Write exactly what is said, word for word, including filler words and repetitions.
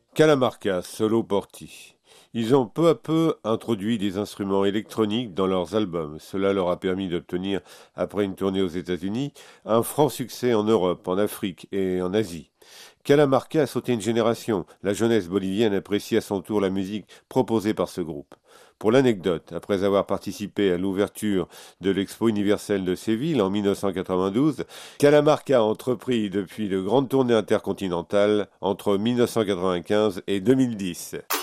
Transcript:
Calamarca, Solo Porti. Ils ont peu à peu introduit des instruments électroniques dans leurs albums. Cela leur a permis d'obtenir, après une tournée aux États-Unis, un franc succès en Europe, en Afrique et en Asie. Calamarca a sauté une génération. La jeunesse bolivienne apprécie à son tour la musique proposée par ce groupe. Pour l'anecdote, après avoir participé à l'ouverture de l'Expo universelle de Séville en mille neuf cent quatre-vingt-douze, Calamarca a entrepris depuis de grandes tournées intercontinentales entre mille neuf cent quatre-vingt-quinze et deux mille dix.